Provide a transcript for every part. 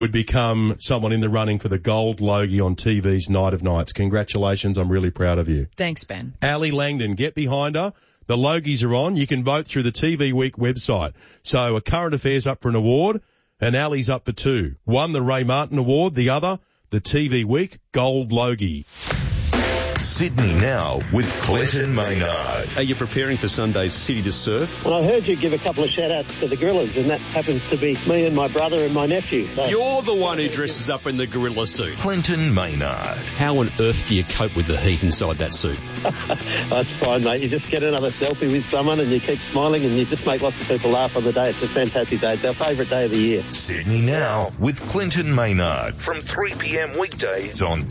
would become someone in the running for the Gold Logie on TV's Night of Nights. Congratulations. I'm really proud of you. Thanks, Ben. Ali Langdon, get behind her. The Logies are on. You can vote through the TV Week website. So a current affairs up for an award, and Ali's up for 2. One, the Ray Martin Award. The other, the TV Week Gold Logie. Sydney Now with Clinton Maynard. Are you preparing for Sunday's City to Surf? And I heard you give a couple of shout-outs to the Gorillas, and that happens to be me and my brother and my nephew. So. You're the one who dresses up in the gorilla suit. Clinton Maynard. How on earth do you cope with the heat inside that suit? That's fine, mate. You just get another selfie with someone and you keep smiling and you just make lots of people laugh on the day. It's a fantastic day. It's our favourite day of the year. Sydney Now with Clinton Maynard from 3 p.m. weekdays on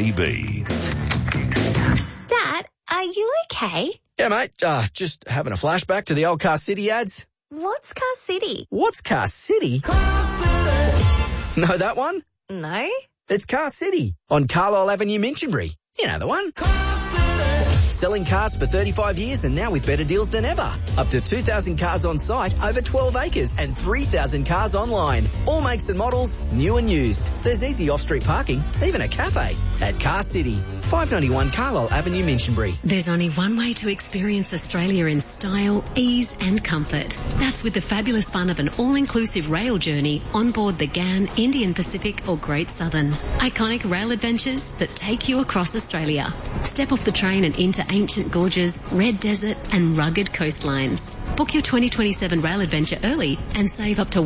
2GB. Dad, are you okay? Yeah, mate. Just having a flashback to the old Car City ads. What's Car City? What's Car City? Car City. Know that one? No. It's Car City on Carlisle Avenue, Minchinbury. You know the one. Car City. Selling cars for 35 years and now with better deals than ever. Up to 2,000 cars on site, over 12 acres and 3,000 cars online. All makes and models, new and used. There's easy off-street parking, even a cafe. At Car City, 591 Carlisle Avenue, Minchinbury. There's only one way to experience Australia in style, ease and comfort. That's with the fabulous fun of an all-inclusive rail journey on board the GAN, Indian Pacific or Great Southern. Iconic rail adventures that take you across Australia. Step off the train and into ancient gorges, red desert and rugged coastlines. Book your 2027 rail adventure early and save up to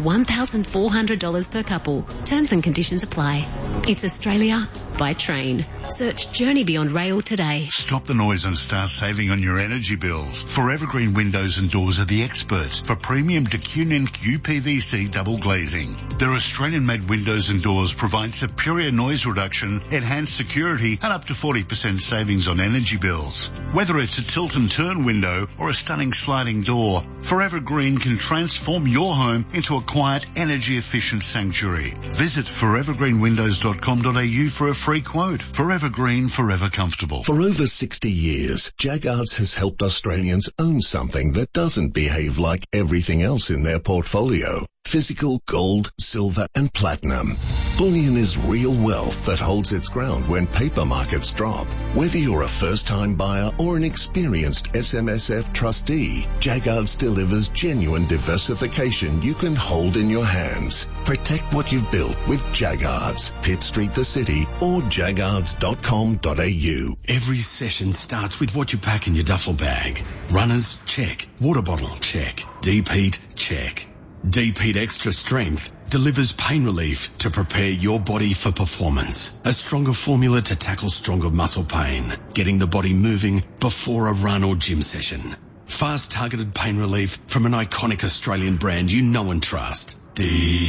$1,400 per couple. Terms and conditions apply. It's Australia by train. Search Journey Beyond Rail today. Stop the noise and start saving on your energy bills. Forever Green Windows and Doors are the experts for premium Decunion UPVC double glazing. Their Australian-made windows and doors provide superior noise reduction, enhanced security and up to 40% savings on energy bills. Whether it's a tilt and turn window or a stunning sliding door, Forever Green can transform your home into a quiet, energy-efficient sanctuary. Visit forevergreenwindows.com.au for a free quote. Forever Green, forever comfortable. For over 60 years, Jaggards has helped Australians own something that doesn't behave like everything else in their portfolio. Physical gold, silver and platinum. Bullion is real wealth that holds its ground when paper markets drop. Whether you're a first-time buyer or an experienced SMSF trustee, Jaggards delivers genuine diversification you can hold in your hands. Protect what you've built with Jaggards. Pitt Street, the city, or jaggards.com.au. Every session starts with what you pack in your duffel bag. Runners, check. Water bottle, check. Deep heat, check. Deep Heat Extra Strength delivers pain relief to prepare your body for performance. A stronger formula to tackle stronger muscle pain, getting the body moving before a run or gym session. Fast targeted pain relief from an iconic Australian brand you know and trust. Deep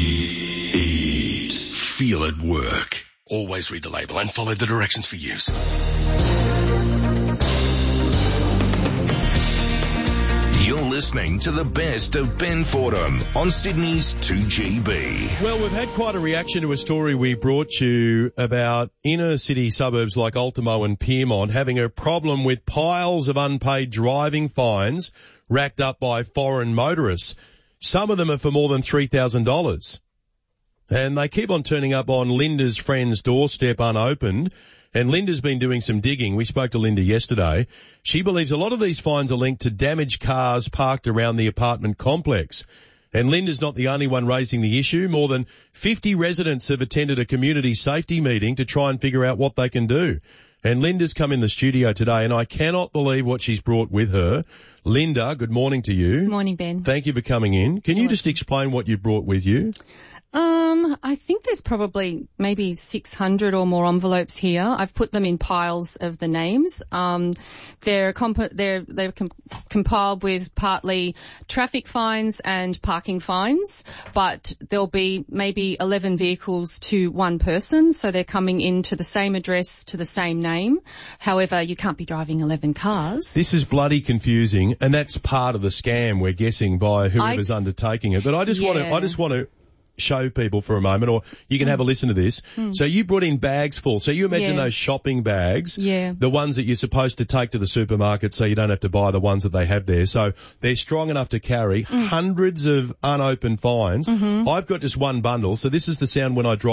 Heat. Feel it work. Always read the label and follow the directions for use. You're listening to the best of Ben Fordham on Sydney's 2GB. Well, we've had quite a reaction to a story we brought you about inner city suburbs like Ultimo and Pyrmont having a problem with piles of unpaid driving fines racked up by foreign motorists. Some of them are for more than $3,000. And they keep on turning up on Linda's friend's doorstep unopened. And Linda's been doing some digging. We spoke to Linda yesterday. She believes a lot of these fines are linked to damaged cars parked around the apartment complex. And Linda's not the only one raising the issue. More than 50 residents have attended a community safety meeting to try and figure out what they can do. And Linda's come in the studio today, and I cannot believe what she's brought with her. Linda, good morning to you. Good morning, Ben. Thank you for coming in. Can you just explain what you brought with you? I think there's probably maybe 600 or more envelopes here. I've put them in piles of the names. They're compiled with partly traffic fines and parking fines, but there'll be maybe 11 vehicles to one person, so they're coming into the same address to the same name. However, you can't be driving 11 cars. This is bloody confusing, and that's part of the scam, we're guessing, by whoever's undertaking it. But I just want to show people for a moment, or you can have a listen to this. So you brought in bags full. So you imagine those shopping bags, the ones that you're supposed to take to the supermarket so you don't have to buy the ones that they have there. So they're strong enough to carry hundreds of unopened fines. I've got just one bundle. So this is the sound when I drive